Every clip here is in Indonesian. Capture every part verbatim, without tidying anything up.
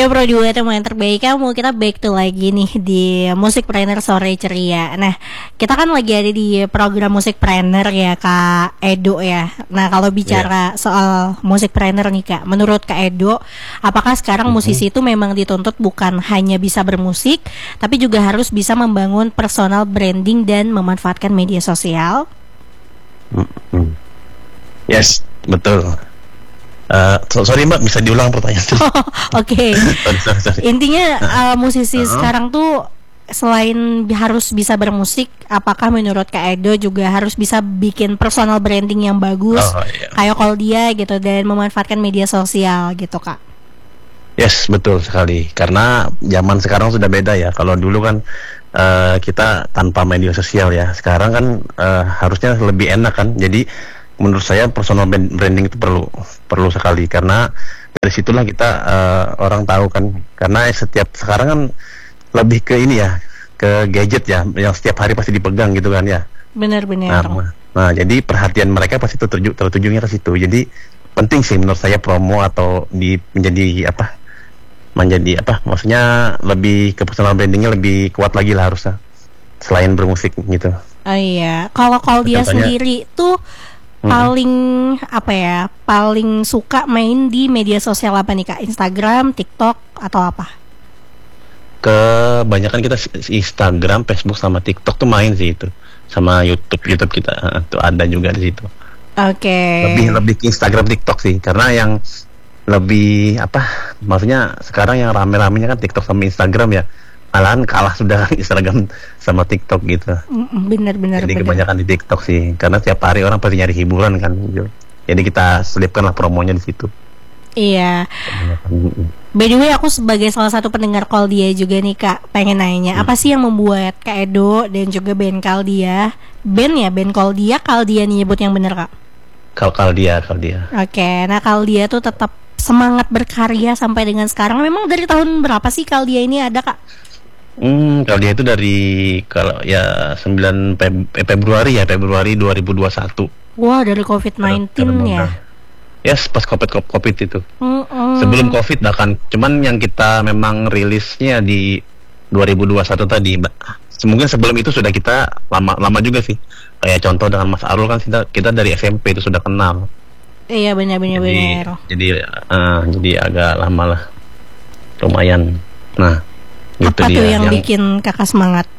Pro dua teman yang terbaik kamu. Kita back to lagi nih di Musikpreneur Sore Ceria. Nah, kita kan lagi ada di program Musikpreneur ya Kak Edo ya. Nah, kalau bicara yeah. soal Musikpreneur nih Kak, menurut Kak Edo, apakah sekarang mm-hmm. musisi itu memang dituntut bukan hanya bisa bermusik, tapi juga harus bisa membangun personal branding dan memanfaatkan media sosial? Mm-hmm. Yes, betul. Uh, so, sorry Mbak, bisa diulang pertanyaan itu? Oh, Oke. Okay. Intinya uh, musisi uh-huh. sekarang tuh selain harus bisa bermusik, apakah menurut Kak Edo juga harus bisa bikin personal branding yang bagus, oh, iya. kayak call dia gitu, dan memanfaatkan media sosial gitu Kak? Yes, betul sekali. Karena zaman sekarang sudah beda ya. Kalau dulu kan uh, kita tanpa media sosial ya. Sekarang kan uh, harusnya lebih enak kan. Jadi menurut saya personal branding itu perlu perlu sekali, karena dari situlah kita uh, orang tahu kan, karena setiap sekarang kan lebih ke ini ya, ke gadget ya, yang setiap hari pasti dipegang gitu kan ya. Benar-benar. Nah, nah jadi perhatian mereka pasti tertuju tertujunya ke situ. Jadi penting sih menurut saya promo atau di menjadi apa menjadi apa maksudnya lebih ke personal brandingnya lebih kuat lagi lah harusnya selain bermusik gitu. Oh iya, kalau kalau dia sendiri tuh paling apa ya paling suka main di media sosial apa nih Kak? Instagram, TikTok atau apa? Kebanyakan kita Instagram, Facebook sama TikTok tuh main sih itu, sama YouTube YouTube kita tuh ada juga di situ. Oke. Okay. Lebih lebih ke Instagram, TikTok sih, karena yang lebih apa maksudnya sekarang yang rame-ramenya kan TikTok sama Instagram ya. Malahan kalah sudah Instagram sama TikTok gitu. Benar-benar. Jadi bener. Kebanyakan di TikTok sih, karena tiap hari orang pasti nyari hiburan kan. Jadi kita selipkanlah promonya di situ. Iya. By the way, aku sebagai salah satu pendengar Kaldia juga nih Kak, pengen nanya hmm. apa sih yang membuat Kak Edo dan juga band Kaldia, band ya band Kaldia, Kaldia nih nyebut yang bener Kak? Kal Kaldia, Kaldia. Oke, nah Kaldia tuh tetap semangat berkarya sampai dengan sekarang. Memang dari tahun berapa sih Kaldia ini ada Kak? Hmm, kalau dia itu dari kalau ya sembilan Februari ya, Februari dua ribu dua puluh satu. Wah, dari covid sembilan belas ya. Yes, pas Covid Covid itu. Mm-mm. Sebelum Covid bahkan, cuman yang kita memang rilisnya di dua ribu dua puluh satu tadi. Mungkin sebelum itu sudah kita lama lama juga sih. Kayak contoh dengan Mas Arul kan kita kita dari S M P itu sudah kenal. Iya, benar-benar jadi, benar. Jadi uh, jadi agak lama lah. Lumayan. Nah, apa tuh yang, yang bikin kakak semangat?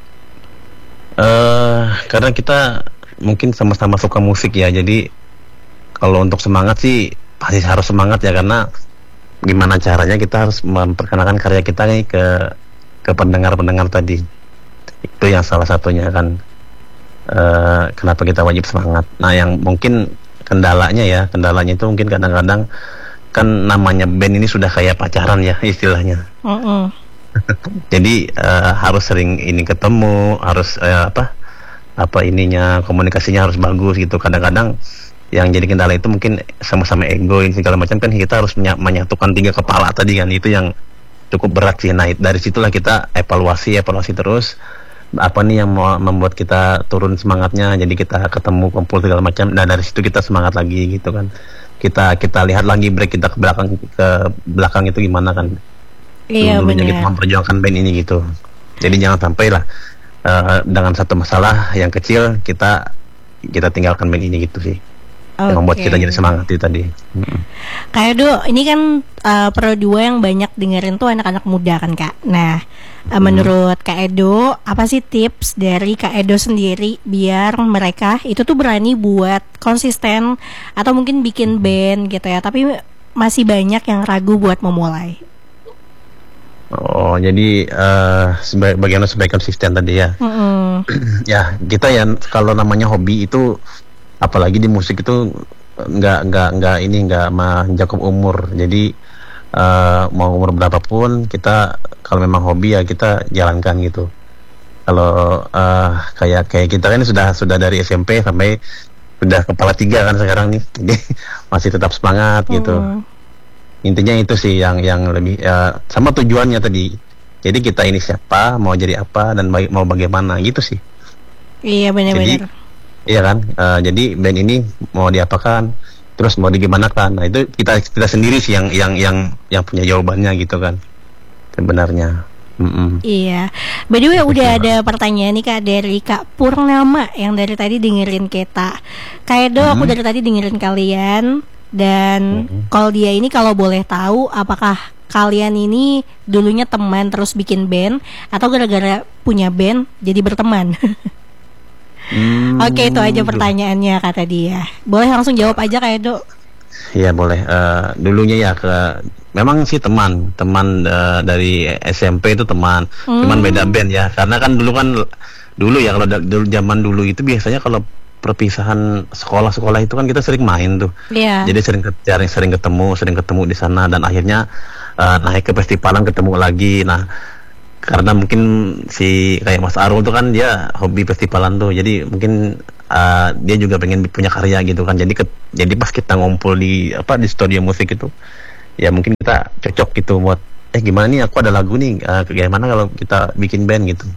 Uh, karena kita mungkin sama-sama suka musik ya, jadi kalau untuk semangat sih pasti harus semangat ya, karena gimana caranya kita harus memperkenalkan karya kita nih ke ke pendengar-pendengar tadi. Itu yang salah satunya kan uh, kenapa kita wajib semangat. Nah, yang mungkin kendalanya ya, kendalanya itu mungkin kadang-kadang kan namanya band ini sudah kayak pacaran ya istilahnya. Uh-uh. Jadi uh, harus sering ini ketemu, harus uh, apa apa ininya komunikasinya harus bagus gitu. Kadang-kadang yang jadi kendala itu mungkin sama-sama ego segala macam kan, kita harus menya- menyatukan tiga kepala tadi kan, itu yang cukup berat sih. Nah, dari situlah kita evaluasi evaluasi terus apa nih yang mau membuat kita turun semangatnya. Jadi kita ketemu kumpul segala macam, dan dari situ kita semangat lagi gitu kan. Kita kita lihat lagi break kita ke belakang ke belakang itu gimana kan. Iya, benar. Kita memperjuangkan band ini gitu. Jadi jangan sampai lah uh, dengan satu masalah yang kecil kita kita tinggalkan band ini gitu sih. Okay. Yang membuat kita jadi semangat itu tadi. Hmm. Kak Edo, ini kan uh, Pro dua yang banyak dengerin tuh anak-anak muda kan Kak. Nah, uh, hmm. menurut Kak Edo, apa sih tips dari Kak Edo sendiri biar mereka itu tuh berani buat konsisten atau mungkin bikin band gitu ya, tapi masih banyak yang ragu buat memulai? Oh, jadi uh, seba- bagaimana supaya konsisten tadi ya? Mm-hmm. Ya, kita ya kalau namanya hobi itu, apalagi di musik itu nggak nggak nggak ini nggak mencakup umur. Jadi uh, mau umur berapapun kita kalau memang hobi ya kita jalankan gitu. Kalau uh, kayak kayak kita kan sudah sudah dari S M P sampai sudah kepala tiga kan sekarang nih, jadi masih tetap semangat gitu. Mm. Intinya itu sih yang yang lebih ya, sama tujuannya tadi. Jadi kita ini siapa, mau jadi apa, dan baga- mau bagaimana gitu sih. Iya, benar-benar. Iya kan, uh, jadi band ini mau diapakan, terus mau digimanakan. Nah, itu kita kita sendiri sih yang yang yang yang punya jawabannya gitu kan. sebenarnya. Mm-mm. Iya. By the way udah ada pertanyaan nih Kak dari Kak Purnama yang dari tadi dengerin kita. Kak Edo, mm-hmm. aku dari tadi dengerin kalian dan mm-hmm. kalau dia ini kalau boleh tahu apakah kalian ini dulunya teman terus bikin band atau gara-gara punya band jadi berteman? mm, Oke, itu aja pertanyaannya kata dia. Boleh langsung jawab aja Kak Edo. Iya boleh. Uh, dulunya ya ke memang sih teman, teman uh, dari S M P itu teman, hmm. cuman beda band ya. Karena kan dulu kan dulu ya kalau da- dulu zaman dulu itu biasanya kalau perpisahan sekolah-sekolah itu kan kita sering main tuh. Yeah. Jadi sering sering sering ketemu, sering ketemu di sana dan akhirnya uh, naik ke festivalan ketemu lagi. Nah, karena mungkin si kayak Mas Arul tuh kan dia hobi festivalan tuh. Jadi mungkin Uh, dia juga pengen punya karya gitu kan, jadi ke, jadi pas kita ngumpul di apa di studio musik itu ya mungkin kita cocok gitu buat eh gimana nih aku ada lagu nih uh, gimana kalau kita bikin band gitu.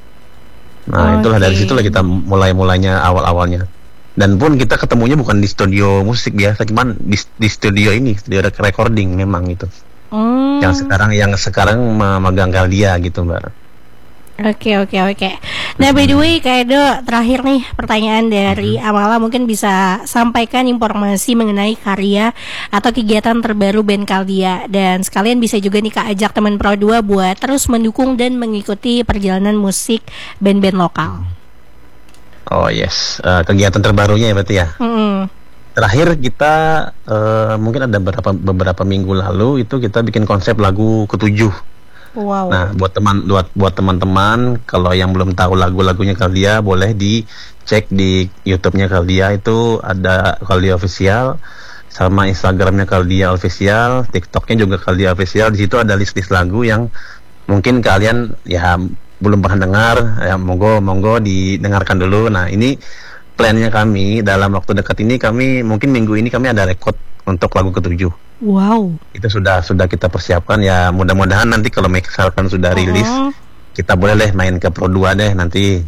Nah okay. Itulah dari situlah kita mulai mulainya awal awalnya dan pun kita ketemunya bukan di studio musik biasa, cuman di, di studio ini studio recording memang gitu. Mm. Yang sekarang yang sekarang memegang Kaldia gitu Mbak. Oke oke oke. Nah by the way Kak Edo, terakhir nih pertanyaan dari Amala, mungkin bisa sampaikan informasi mengenai karya atau kegiatan terbaru band Kaldia dan sekalian bisa juga nih Kak ajak teman Pro dua buat terus mendukung dan mengikuti perjalanan musik band-band lokal. Oh yes, uh, kegiatan terbarunya ya berarti ya. Mm-hmm. Terakhir kita uh, mungkin ada beberapa beberapa minggu lalu itu kita bikin konsep lagu ketujuh. Wow. Nah, buat teman buat buat teman-teman kalau yang belum tahu lagu-lagunya Kaldia boleh dicek di YouTube-nya Kaldia, itu ada Kaldia Official sama Instagram-nya Kaldia Official, TikTok-nya juga Kaldia Official. Di situ ada list-list lagu yang mungkin kalian ya belum pernah dengar, ya monggo monggo didengarkan dulu. Nah, ini plannya kami dalam waktu dekat ini, kami mungkin minggu ini kami ada record untuk lagu ketujuh. Wow. Itu sudah sudah kita persiapkan ya, mudah-mudahan nanti kalau misalkan sudah rilis uh-huh. kita boleh deh main ke Pro dua deh nanti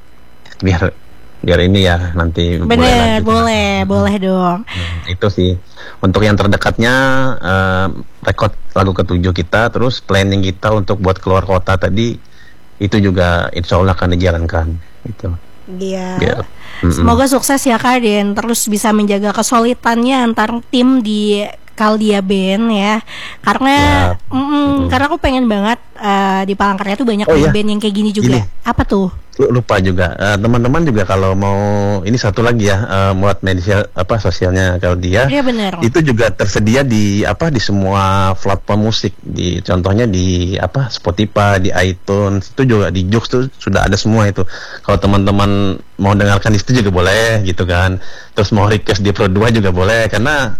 biar biar ini ya nanti. Bener, boleh boleh, boleh dong. Hmm, itu sih untuk yang terdekatnya uh, record lagu ketujuh kita, terus planning kita untuk buat keluar kota tadi itu juga insya Allah akan dijalankan gitu. Iya. Yeah. Semoga sukses ya Kak, dan terus bisa menjaga kesulitannya antar tim di Kaldia Band ya. Karena ya. mm, mm. karena aku pengen banget uh, di Palangkaraya tuh banyak oh, band iya. yang kayak gini juga. Gini. Apa tuh? Lupa juga uh, teman-teman juga kalau mau ini satu lagi ya, uh, buat media apa sosialnya Kaldia. Iya benar. Itu juga tersedia di apa di semua platform musik, di contohnya di apa Spotify, di iTunes, itu juga di Joox tuh sudah ada semua itu. Kalau teman-teman mau dengarkan di situ juga boleh gitu kan. Terus mau request di Pro dua juga boleh, karena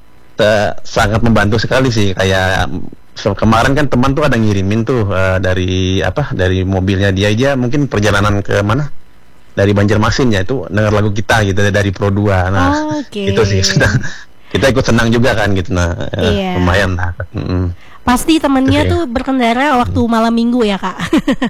te, sangat membantu sekali sih. Kayak so, kemarin kan teman tuh ada ngirimin tuh uh, dari apa dari mobilnya dia dia mungkin perjalanan ke mana dari Banjarmasin ya, itu dengar lagu kita gitu dari Pro dua. Nah oh, okay. itu sih sudah kita ikut senang juga kan gitu. Nah yeah. lumayan lah. Mm-hmm. Pasti temennya tuh berkendara waktu malam minggu ya Kak.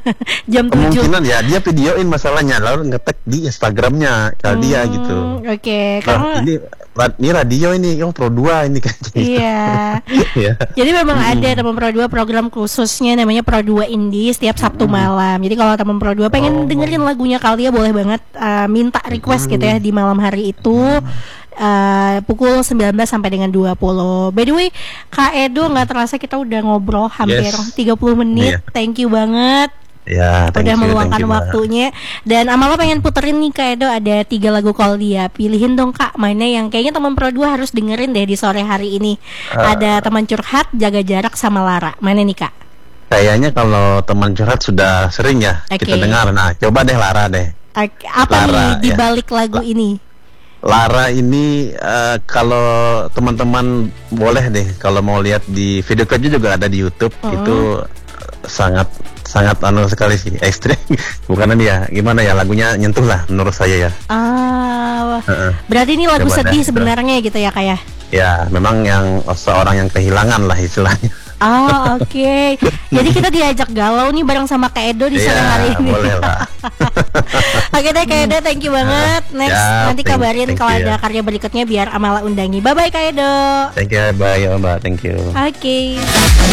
Jam tujuh. Kemungkinan ya dia videoin masalahnya lalu ngetek di Instagramnya Kaldia hmm, gitu. Oke, okay. Nah, karena ini ini radio ini yang Pro dua ini kan. Iya. yeah. Jadi memang hmm. ada teman Pro dua program khususnya namanya Pro dua Indie setiap Sabtu hmm. malam. Jadi kalau teman Pro dua pengen oh. dengerin lagunya Kaldia boleh banget uh, minta request hmm. gitu ya di malam hari itu. Hmm. Uh, pukul sembilan belas sampai dengan dua puluh. By the way, Kak Edo, nggak terasa kita udah ngobrol hampir yes. tiga puluh menit. Yeah. Thank you banget. Ya, yeah, udah meluangkan waktunya. Dan Amala pengen puterin nih Kak Edo, ada tiga lagu Kaldia. Pilihin dong Kak, mana yang kayaknya teman Pro dua harus dengerin deh di sore hari ini. Uh, ada Teman Curhat, Jaga Jarak, sama Lara. Mana nih Kak? Kayaknya kalau Teman Curhat sudah sering ya okay. kita dengar. Nah, coba deh Lara deh. Okay. Apa Lara, nih di balik ya. lagu La- ini? Lara ini uh, kalau teman-teman boleh deh kalau mau lihat di video klipnya juga ada di YouTube. uh. Itu sangat sangat anu sekali sih, ekstrim. Bukan ya, gimana ya, lagunya nyentuh lah menurut saya ya. Ah, uh-uh. Berarti ini lagu Coba sedih deh, sebenarnya gitu ya Kak ya? Ya, memang yang seorang yang kehilangan lah istilahnya. Oh oke, okay. Jadi kita diajak galau nih bareng sama Kak Edo di sore hari ini. Boleh lah. Oke deh Kak Edo, thank you banget. Next ya, nanti thank, kabarin kalau ada karya berikutnya biar Amala undangi. Bye bye Kak Edo. Thank you, bye Mbak, thank you. Oke. Okay.